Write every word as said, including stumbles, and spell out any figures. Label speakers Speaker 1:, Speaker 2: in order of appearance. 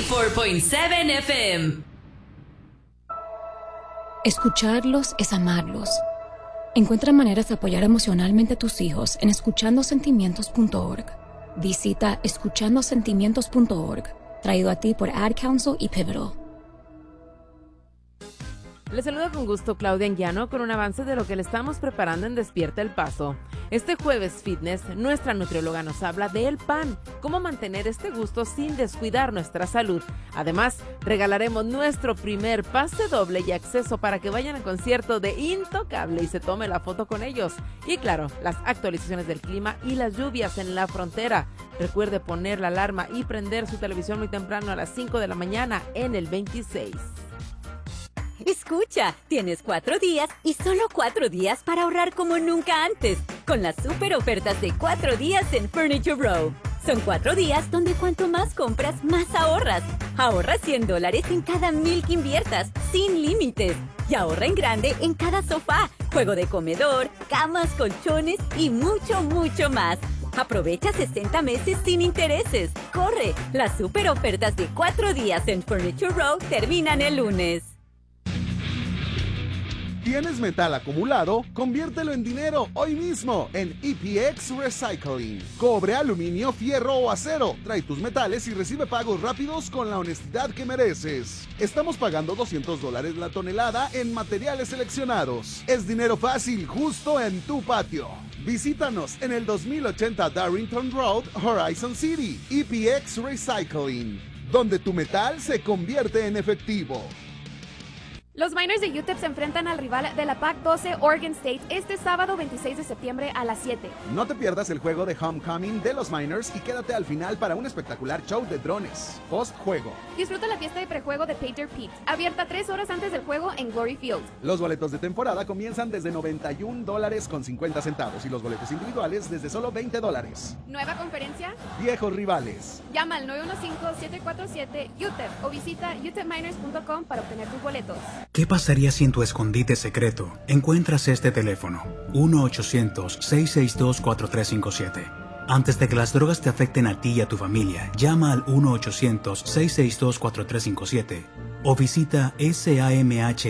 Speaker 1: cuatro punto siete F M.
Speaker 2: Escucharlos es amarlos. Encuentra maneras de apoyar emocionalmente a tus hijos en escuchando sentimientos punto org. Visita escuchando sentimientos punto org, traído a ti por Ad Council y Pivotal.
Speaker 3: Les saludo con gusto Claudia Anguiano con un avance de lo que le estamos preparando en Despierta el Paso. Este jueves fitness, nuestra nutrióloga nos habla del pan, cómo mantener este gusto sin descuidar nuestra salud. Además, regalaremos nuestro primer pase doble y acceso para que vayan al concierto de Intocable y se tome la foto con ellos. Y claro, las actualizaciones del clima y las lluvias en la frontera. Recuerde poner la alarma y prender su televisión muy temprano a las cinco de la mañana en el veintiséis.
Speaker 4: Escucha, tienes cuatro días y solo cuatro días para ahorrar como nunca antes, con las super ofertas de cuatro días en Furniture Row. Son cuatro días donde cuanto más compras, más ahorras. Ahorra cien dólares en cada mil que inviertas, sin límites. Y ahorra en grande en cada sofá, juego de comedor, camas, colchones y mucho, mucho más. Aprovecha sesenta meses sin intereses. ¡Corre! Las super ofertas de cuatro días en Furniture Row terminan el lunes.
Speaker 5: ¿Tienes metal acumulado? Conviértelo en dinero hoy mismo en E P X Recycling. Cobre, aluminio, fierro o acero. Trae tus metales y recibe pagos rápidos con la honestidad que mereces. Estamos pagando doscientos dólares la tonelada en materiales seleccionados. Es dinero fácil, justo en tu patio. Visítanos en el dos mil ochenta Darrington Road, Horizon City. E P X Recycling, donde tu metal se convierte en efectivo.
Speaker 6: Los Miners de U T E P se enfrentan al rival de la Pac doce, Oregon State, este sábado veintiséis de septiembre a las siete.
Speaker 5: No te pierdas el juego de Homecoming de los Miners y quédate al final para un espectacular show de drones. Post-juego.
Speaker 6: Disfruta la fiesta de prejuego de Painter Pete, abierta tres horas antes del juego en Glory Field.
Speaker 5: Los boletos de temporada comienzan desde noventa y un dólares con cincuenta centavos y los boletos individuales desde solo veinte dólares.
Speaker 6: ¿Nueva conferencia?
Speaker 5: Viejos rivales.
Speaker 6: Llama al nueve uno cinco, siete cuatro siete, U T E P o visita u t e p miners punto com para obtener tus boletos.
Speaker 7: ¿Qué pasaría si en tu escondite secreto encuentras este teléfono? uno ochocientos, seiscientos sesenta y dos, cuatro tres cinco siete. Antes de que las drogas te afecten a ti y a tu familia, llama al uno ochocientos, seiscientos sesenta y dos, cuatro tres cinco siete o visita samh